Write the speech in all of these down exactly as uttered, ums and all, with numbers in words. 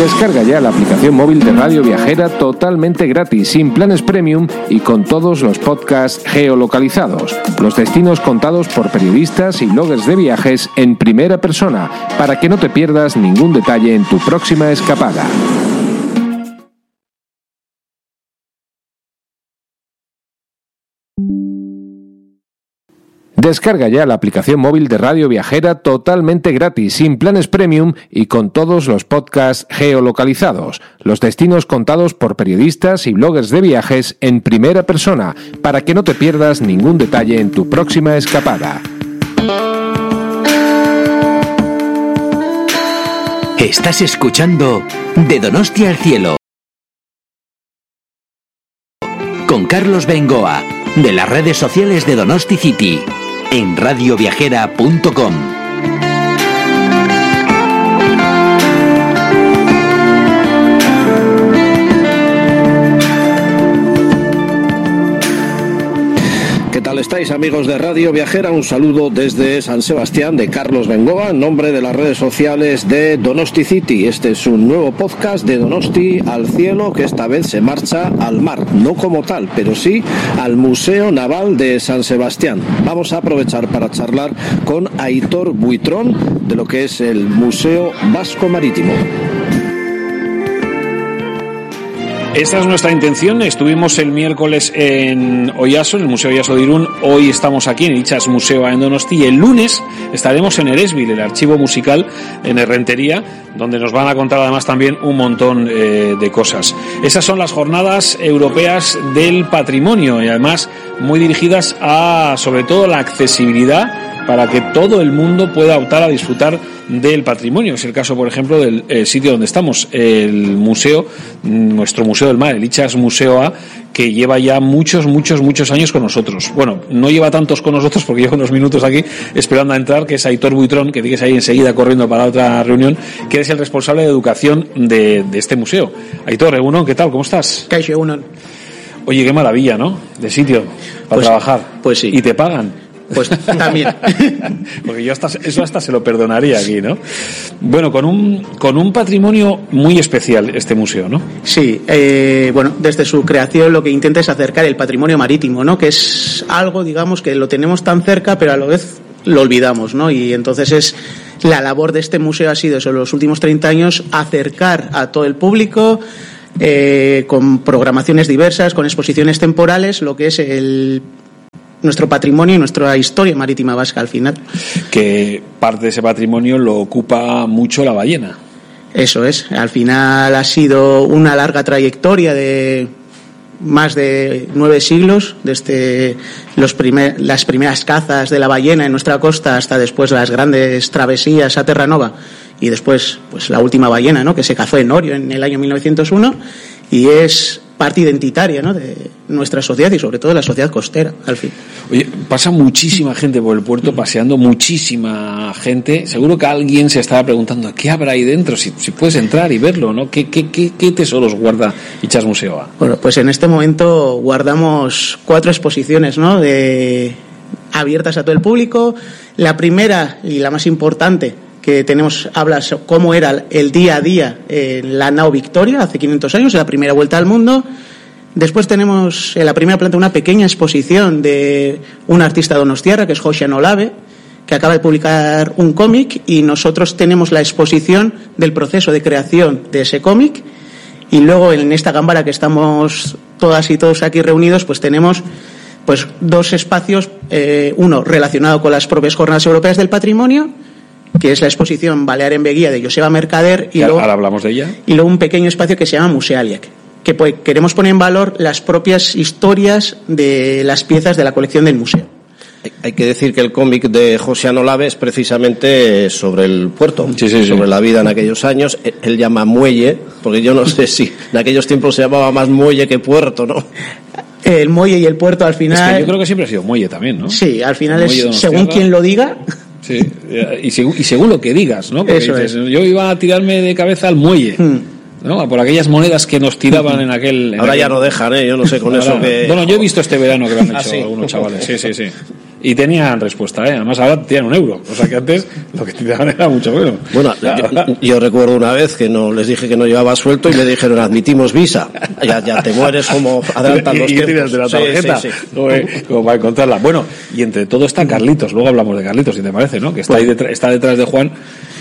Descarga ya la aplicación móvil de Radio Viajera totalmente gratis, sin planes premium y con todos los podcasts geolocalizados. Los destinos contados por periodistas y bloggers de viajes en primera persona, para que no te pierdas ningún detalle en tu próxima escapada. Descarga ya la aplicación móvil de Radio Viajera totalmente gratis, sin planes premium y con todos los podcasts geolocalizados. Los destinos contados por periodistas y bloggers de viajes en primera persona, para que no te pierdas ningún detalle en tu próxima escapada. Estás escuchando De Donosti al Cielo con Carlos Bengoa, de las redes sociales de Donosti City, en radio viajera punto com. ¿Qué tal estáis, amigos de Radio Viajera? Un saludo desde San Sebastián de Carlos Bengoa, en nombre de las redes sociales de Donosti City. Este es un nuevo podcast de Donosti al Cielo, que esta vez se marcha al mar, no como tal, pero sí al Museo Naval de San Sebastián. Vamos a aprovechar para charlar con Aitor Buitrón de lo que es el Museo Vasco Marítimo. Esta es nuestra intención. Estuvimos el miércoles en Oyaso, en el Museo Oyaso de Irún. Hoy estamos aquí en Itxas Museo en Donosti. Y el lunes estaremos en Eresbil, el archivo musical en Errentería, donde nos van a contar además también un montón eh, de cosas. Esas son las jornadas europeas del patrimonio y además muy dirigidas a, sobre todo, la accesibilidad para que todo el mundo pueda optar a disfrutar del patrimonio. Es el caso, por ejemplo, del eh, sitio donde estamos, el museo, nuestro Museo del Mar, el Itxas Museo A, que lleva ya muchos, muchos, muchos años con nosotros. Bueno, no lleva tantos con nosotros porque llevo unos minutos aquí esperando a entrar, que es Aitor Buitrón, que tienes ahí enseguida corriendo para otra reunión, que es el responsable de educación de, de este museo. Aitor, Egunon, ¿qué tal? ¿Cómo estás? Kaixo, Egunon. Oye, qué maravilla, ¿no? De sitio para pues, trabajar. Pues sí. ¿Y te pagan? Pues también. Porque yo hasta, eso hasta se lo perdonaría aquí, ¿no? Bueno, con un, con un patrimonio muy especial este museo, ¿no? Sí, eh, bueno, desde su creación lo que intenta es acercar el patrimonio marítimo, ¿no? Que es algo, digamos, que lo tenemos tan cerca, pero a la vez lo olvidamos, ¿no? Y entonces es la labor de este museo ha sido, en los últimos treinta años, acercar a todo el público, eh, con programaciones diversas, con exposiciones temporales, lo que es el nuestro patrimonio y nuestra historia marítima vasca al final. Que parte de ese patrimonio lo ocupa mucho la ballena. Eso es, al final ha sido una larga trayectoria de más de nueve siglos, desde los primer, las primeras cazas de la ballena en nuestra costa hasta después las grandes travesías a Terranova y después pues la última ballena, ¿no?, que se cazó en Orio en el año mil novecientos uno, y es parte identitaria, ¿no?, de nuestra sociedad y sobre todo de la sociedad costera, al fin. Oye, pasa muchísima gente por el puerto, paseando muchísima gente. Seguro que alguien se estaba preguntando ¿qué habrá ahí dentro? Si, si puedes entrar y verlo, ¿no? ¿Qué, qué, qué, qué tesoros guarda Itxas Museo A? Bueno, pues en este momento guardamos cuatro exposiciones, ¿no?, de abiertas a todo el público. La primera y la más importante que tenemos habla sobre cómo era el día a día en la nao Victoria hace quinientos años, en la primera vuelta al mundo. Después tenemos en la primera planta una pequeña exposición de un artista donostiarra, que es Josian Olave, que acaba de publicar un cómic, y nosotros tenemos la exposición del proceso de creación de ese cómic. Y luego en esta cámara que estamos todas y todos aquí reunidos, pues tenemos pues dos espacios, eh, uno relacionado con las propias Jornadas Europeas del Patrimonio, que es la exposición Balear en Beguía de Joseba Mercader, y luego, ahora hablamos de ella, y luego un pequeño espacio que se llama Musealiac, que pues, queremos poner en valor las propias historias de las piezas de la colección del museo. Hay que decir que el cómic de Josian Olave es precisamente sobre el puerto, sí, sí, sobre sí. la vida en aquellos años. Él llama muelle, porque yo no sé si en aquellos tiempos se llamaba más muelle que puerto, ¿no? El muelle y el puerto al final... Es que yo creo que siempre ha sido muelle también, ¿no? Sí, al final es según quien lo diga... Sí, y según, y según lo que digas, ¿no? Porque Eso dices, es. Yo iba a tirarme de cabeza al muelle, Hmm. ¿no? Por aquellas monedas que nos tiraban en aquel... En Ahora aquel... ya no dejan, ¿eh? Yo no sé con Ahora, eso que... Bueno, yo he visto este verano que lo han hecho ¿Ah, sí? algunos chavales, sí, sí, sí. Y tenían respuesta, ¿eh? Además ahora tienen un euro, o sea que antes lo que te daban era mucho menos. Bueno, yo, yo recuerdo una vez que no les dije que no llevaba suelto y me dijeron, admitimos visa. Ya, ya te mueres como adelantan los y, y tiras de la tarjeta, sí, sí, sí. Como, como para encontrarla. Bueno, y entre todo está Carlitos, luego hablamos de Carlitos, si te parece, ¿no? Que está ahí detrás, está detrás de Juan,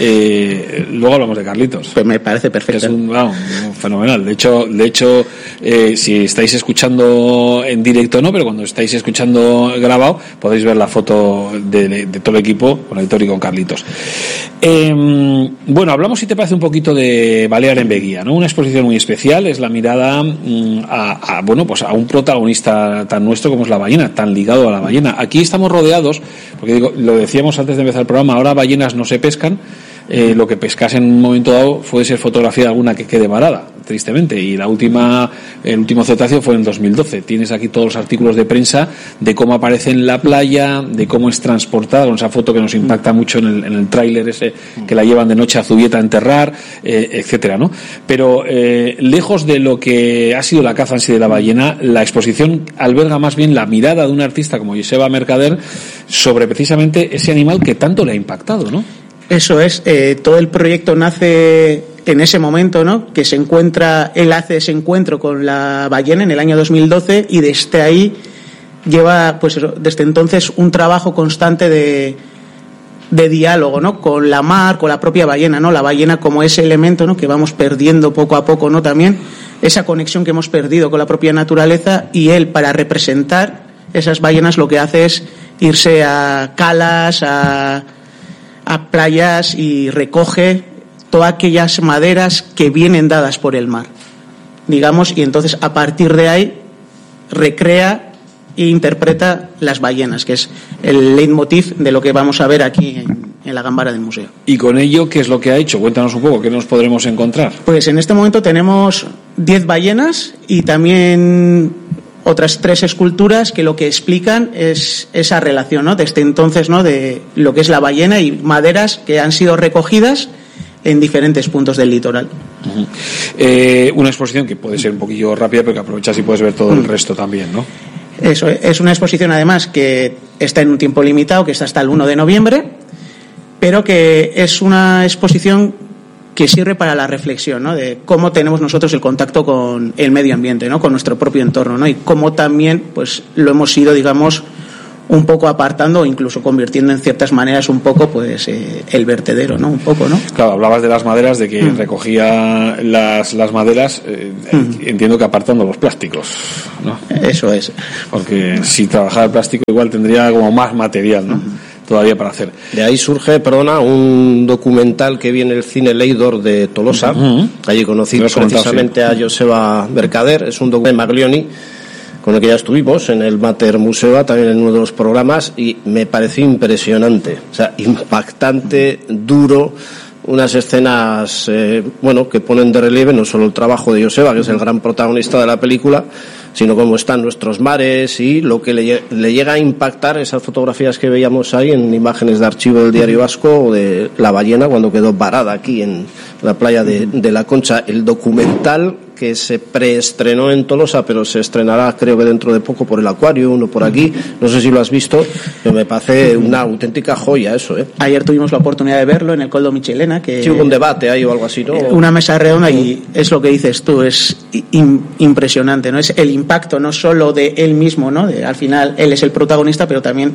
eh, luego hablamos de Carlitos. Pues me parece perfecto. Que es un, wow, fenomenal. De hecho, de hecho eh, si estáis escuchando en directo no, pero cuando estáis escuchando grabado, podéis ver la foto de, de, de todo el equipo con Aitor y con Carlitos. Eh, bueno, hablamos, si te parece, un poquito de Balear en Beguía, ¿no? Una exposición muy especial, es la mirada mm, a, a, bueno, pues a un protagonista tan nuestro como es la ballena, tan ligado a la ballena. Aquí estamos rodeados, porque digo, lo decíamos antes de empezar el programa, ahora ballenas no se pescan. Eh, lo que pescas en un momento dado puede ser fotografía de alguna que quede varada, tristemente, y la última, el último cetáceo fue en dos mil doce. Tienes aquí todos los artículos de prensa de cómo aparece en la playa, de cómo es transportada, con esa foto que nos impacta mucho en el, en el tráiler ese que la llevan de noche a Zubieta a enterrar, eh, etcétera, ¿no? Pero eh, lejos de lo que ha sido la caza en sí de la ballena, la exposición alberga más bien la mirada de un artista como Joseba Mercader sobre precisamente ese animal que tanto le ha impactado, ¿no? Eso es, eh, todo el proyecto nace en ese momento, ¿no? Que se encuentra, él hace ese encuentro con la ballena en el año dos mil doce y desde ahí lleva, pues desde entonces, un trabajo constante de, de diálogo, ¿no? Con la mar, con la propia ballena, ¿no? La ballena como ese elemento, ¿no? Que vamos perdiendo poco a poco, ¿no? También esa conexión que hemos perdido con la propia naturaleza, y él, para representar esas ballenas, lo que hace es irse a calas, a a playas, y recoge todas aquellas maderas que vienen dadas por el mar, digamos, y entonces a partir de ahí recrea e interpreta las ballenas, que es el leitmotiv de lo que vamos a ver aquí en, en la gambara del museo. Y con ello, ¿qué es lo que ha hecho? Cuéntanos un poco, ¿qué nos podremos encontrar? Pues en este momento tenemos diez ballenas y también otras tres esculturas que lo que explican es esa relación, ¿no? Desde entonces, ¿no? De lo que es la ballena y maderas que han sido recogidas en diferentes puntos del litoral. Uh-huh. Eh, una exposición que puede ser un poquillo rápida, pero que aprovechas y puedes ver todo el resto también, ¿no? Eso es una exposición, además, que está en un tiempo limitado, que está hasta el uno de noviembre, pero que es una exposición que sirve para la reflexión, ¿no? De cómo tenemos nosotros el contacto con el medio ambiente, ¿no? Con nuestro propio entorno, ¿no? Y cómo también, pues, lo hemos ido, digamos, un poco apartando o incluso convirtiendo en ciertas maneras un poco, pues, eh, el vertedero, ¿no? Un poco, ¿no? Claro, hablabas de las maderas, de que mm. recogía las, las maderas, eh, mm. entiendo que apartando los plásticos, ¿no? Eso es. Porque si trabajara el plástico igual tendría como más material, ¿no? Mm. Todavía para hacer. De ahí surge, perdona, un documental que viene el cine Leidor de Tolosa. Uh-huh. Allí conocí precisamente sí. a Joseba Mercader. Es un documental de Maglioni con el que ya estuvimos en el Mater Museo, también en uno de los programas, y me pareció impresionante, o sea, impactante, duro, unas escenas, eh, bueno, que ponen de relieve no solo el trabajo de Joseba, que es el gran protagonista de la película, sino cómo están nuestros mares y lo que le, le llega a impactar esas fotografías que veíamos ahí en imágenes de archivo del Diario Vasco, o de la ballena cuando quedó varada aquí en la playa de, de La Concha. El documental que se preestrenó en Tolosa, pero se estrenará creo que dentro de poco por el Acuario, uno por aquí, no sé si lo has visto, pero me parece una auténtica joya eso, ¿eh? Ayer tuvimos la oportunidad de verlo en el Coldo Michelena, que sí, hubo un debate ahí o algo así, ¿no? Una mesa redonda, y es lo que dices tú, es in, impresionante, ¿no? Es el impacto no solo de él mismo, ¿no? De, al final él es el protagonista, pero también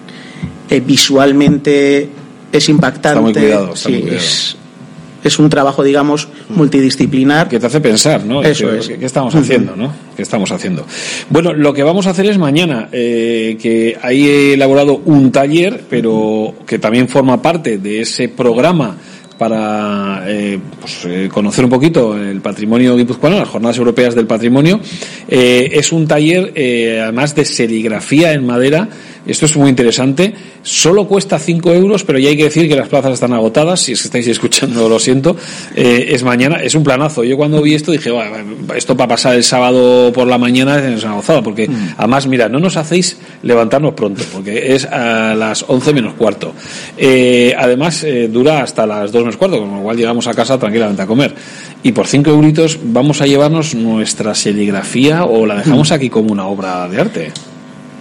eh, visualmente es impactante. Está muy cuidado, está sí, muy cuidado. Es, es un trabajo, digamos, multidisciplinar. Que te hace pensar, ¿no? Eso ¿Qué, es. ¿Qué estamos haciendo, no? ¿Qué estamos haciendo? Bueno, lo que vamos a hacer es mañana, eh, que ahí he elaborado un taller, pero que también forma parte de ese programa para eh, pues, eh, conocer un poquito el patrimonio guipuzcoano, las Jornadas Europeas del Patrimonio. Eh, es un taller, eh, además, de serigrafía en madera. Esto es muy interesante. Solo cuesta cinco euros, pero ya hay que decir que las plazas están agotadas. Si es que estáis escuchando, lo siento. Eh, es mañana, es un planazo. Yo cuando vi esto dije, bueno, esto para pasar el sábado por la mañana es una gozada, porque mm. además, mira, no nos hacéis levantarnos pronto, porque es a las once menos cuarto. Eh, además, eh, dura hasta las dos menos cuarto, con lo cual llegamos a casa tranquilamente a comer. Y por cinco euritos vamos a llevarnos nuestra serigrafía, o la dejamos aquí como una obra de arte.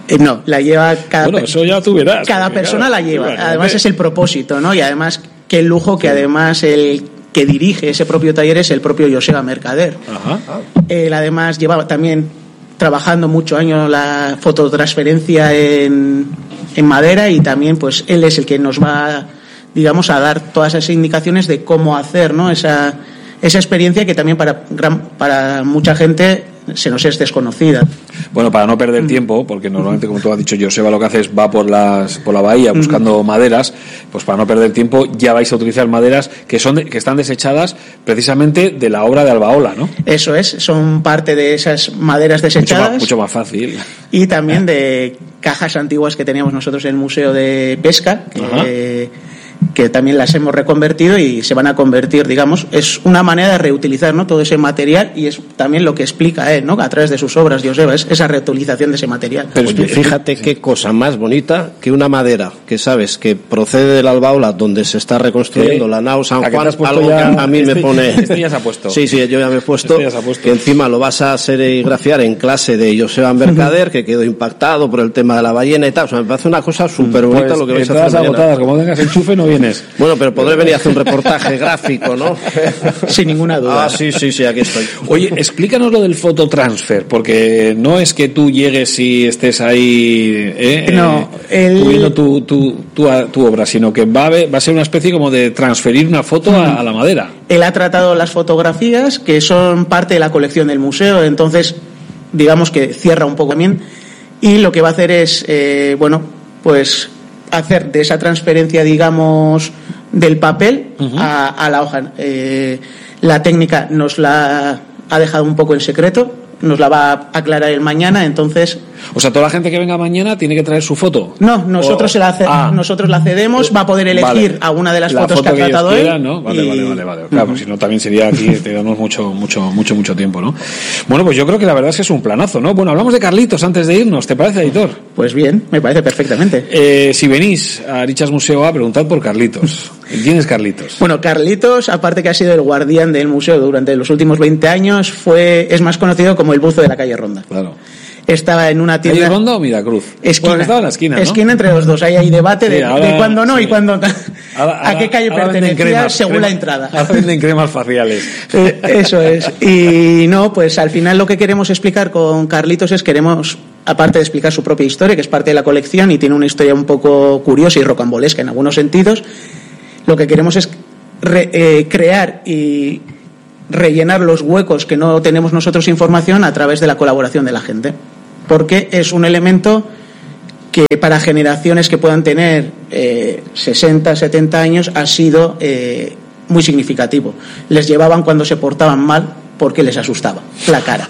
Eh, no, la lleva cada bueno, eso ya tú verás. Cada porque, persona claro, la lleva. bueno, Además hombre. es el propósito, ¿no? Y además qué lujo que además el que dirige ese propio taller es el propio Joseba Mercader. Ajá. Él además llevaba también trabajando muchos años la fototransferencia en, en madera, y también pues él es el que nos va, digamos, a dar todas esas indicaciones de cómo hacer, ¿no? esa esa experiencia que también para gran, para mucha gente se nos es desconocida. Bueno, para no perder mm. tiempo, porque normalmente, como tú has dicho, Joseba lo que hace es va por las por la bahía buscando mm. maderas, pues para no perder tiempo ya vais a utilizar maderas que son de, que están desechadas precisamente de la obra de Albaola, ¿no? Eso es, son parte de esas maderas desechadas. Mucho más, mucho más fácil. Y también de cajas antiguas que teníamos nosotros en el Museo de Pesca, que, que también las hemos reconvertido y se van a convertir, digamos, es una manera de reutilizar, ¿no? Todo ese material, y es también lo que explica él, ¿no? A través de sus obras, Joseba, es esa reutilización de ese material. Pero oye, fíjate qué cosa más bonita que una madera que sabes que procede del Albaola, donde se está reconstruyendo sí. la nao San Juan, algo ya, que a mí este, me pone... Este ya se ha puesto. Sí, sí, yo ya me he puesto, este puesto. que encima lo vas a serigrafiar en clase de Joseba Mercader, uh-huh. que quedó impactado por el tema de la ballena y tal. O sea, me parece una cosa súper bonita pues, lo que vais a hacer. Agotadas, como tengas enchufe no vienes. Bueno, pero podré venir a hacer un reportaje gráfico, ¿no? Sin ninguna duda. Ah, sí, sí, sí, aquí estoy. Oye, explícanos lo del fototransfer, porque no es que tú llegues y estés ahí eh, no, eh, el... viendo tu, tu, tu, tu obra, sino que va a, va a ser una especie como de transferir una foto a, a la madera. Él ha tratado las fotografías, que son parte de la colección del museo, entonces digamos que cierra un poco también, y lo que va a hacer es, eh, bueno, pues hacer de esa transferencia, digamos, del papel uh-huh. a, a la hoja. Eh, la técnica nos la ha dejado un poco en secreto, nos la va a aclarar el mañana, entonces... O sea, toda la gente que venga mañana tiene que traer su foto. No, nosotros, o... se la hace... ah. nosotros la cedemos, va a poder elegir vale. a una de las la fotos foto que ha tratado él. Quiera, ¿no? Vale, y... vale, vale, vale. Claro, uh-huh. si no también sería aquí, te damos mucho, mucho, mucho, mucho tiempo, ¿no? Bueno, pues yo creo que la verdad es que es un planazo, ¿no? Bueno, hablamos de Carlitos antes de irnos, ¿te parece, editor? Pues bien, me parece perfectamente. Eh, si venís a Arichas Museo A, preguntad por Carlitos. ¿Quién es Carlitos? Bueno, Carlitos, aparte que ha sido el guardián del museo durante los últimos veinte años, fue es más conocido como el buzo de la calle Ronda. Claro. Estaba en una tienda... ¿Calle Ronda o Miracruz? Esquina. Bueno, estaba en la esquina, ¿no? Esquina entre los dos. Ahí hay debate sí, de, ahora, de cuándo no sí. y cuándo... Ahora, a qué calle pertenecía cremas, según crema, la entrada. Ahora venden cremas faciales. Eh, eso es. Y no, pues al final lo que queremos explicar con Carlitos es queremos, aparte de explicar su propia historia, que es parte de la colección y tiene una historia un poco curiosa y rocambolesca en algunos sentidos, lo que queremos es re, eh, crear y rellenar los huecos que no tenemos nosotros información a través de la colaboración de la gente, porque es un elemento que para generaciones que puedan tener eh, sesenta, setenta años ha sido eh, muy significativo. Les llevaban cuando se portaban mal porque les asustaba la cara.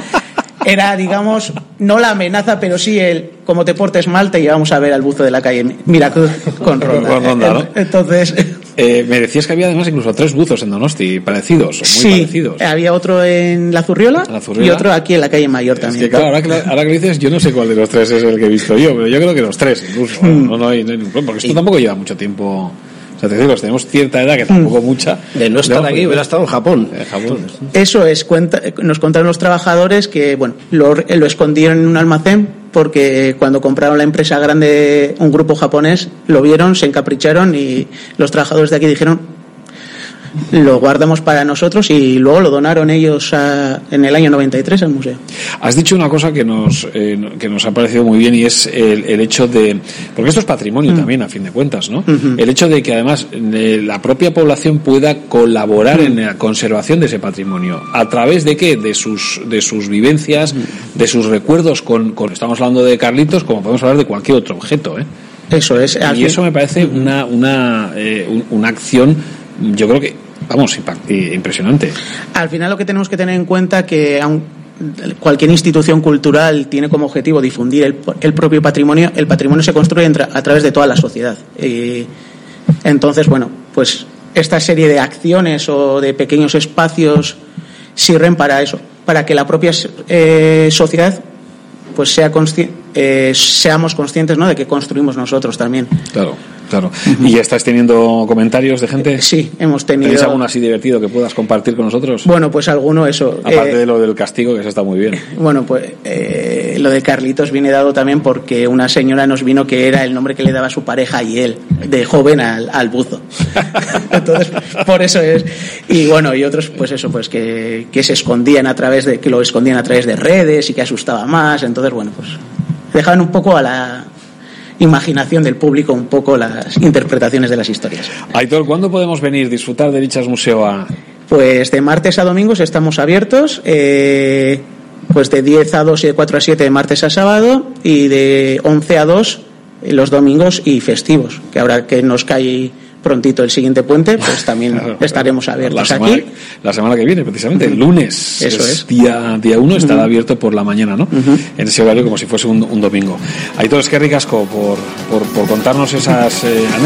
Era, digamos, no la amenaza, pero sí el como te portes mal te llevamos a ver al buzo de la calle Miracruz con Ronda. Con Ronda, ¿no? Entonces... Eh, me decías que había además incluso tres buzos en Donosti parecidos, muy sí, parecidos. Había otro en la Zurriola, la Zurriola y otro aquí en la calle Mayor también. Es que, claro, ahora que, ahora que lo dices, yo no sé cuál de los tres es el que he visto yo, pero yo creo que los tres incluso. Mm. No, no, hay, no hay ningún problema, porque esto sí. tampoco lleva mucho tiempo. O sea, te digo, tenemos cierta edad que tampoco mm. mucha. De no estar aquí, hubiera estado en Japón. En Japón. Eso es, cuenta, nos contaron los trabajadores que, bueno, lo, lo escondieron en un almacén porque cuando compraron la empresa grande, un grupo japonés, lo vieron, se encapricharon y los trabajadores de aquí dijeron lo guardamos para nosotros y luego lo donaron ellos a, en el año noventa y tres al museo. Has dicho una cosa que nos eh, que nos ha parecido muy bien y es el, el hecho de, porque esto es patrimonio mm. también a fin de cuentas, ¿no? Mm-hmm. El hecho de que además eh, la propia población pueda colaborar mm. en la conservación de ese patrimonio a través de qué, de sus de sus vivencias, mm. de sus recuerdos con, con estamos hablando de Carlitos como podemos hablar de cualquier otro objeto, ¿eh? Eso es. Y eso me parece una una eh, un, una acción, yo creo que, vamos, impresionante. Al final lo que tenemos que tener en cuenta que aun cualquier institución cultural tiene como objetivo difundir el, el propio patrimonio, el patrimonio se construye entre, a través de toda la sociedad. Y entonces, bueno, pues esta serie de acciones o de pequeños espacios sirven para eso, para que la propia eh, sociedad pues sea consci- eh, seamos conscientes, ¿no?, de que construimos nosotros también. Claro. Claro. Uh-huh. ¿Y ya estás teniendo comentarios de gente? Sí, hemos tenido. ¿Tenéis alguno así divertido que puedas compartir con nosotros? Bueno, pues alguno eso. Aparte eh, de lo del castigo, que eso está muy bien. Bueno, pues eh, lo de Carlitos viene dado también porque una señora nos vino que era el nombre que le daba su pareja y él, de joven al, al buzo. Entonces, por eso es. Y bueno, y otros, pues eso, pues que, que se escondían a través de, que lo escondían a través de redes y que asustaba más. Entonces, bueno, pues dejaban un poco a la imaginación del público un poco las interpretaciones de las historias. Aitor, ¿cuándo podemos venir, disfrutar de Dichas Museoa? Pues de martes a domingos estamos abiertos, eh, pues de diez a dos y de cuatro a siete de martes a sábado y de once a dos los domingos y festivos, que ahora que nos cae prontito el siguiente puente, pues también claro, estaremos abiertos la semana, aquí. La semana que viene, precisamente, el lunes. Eso es. es. Día, día uno estará uh-huh. abierto por la mañana, ¿no? Uh-huh. En ese horario como si fuese un, un domingo. Aitor, es que ricasco por, por, por contarnos esas eh,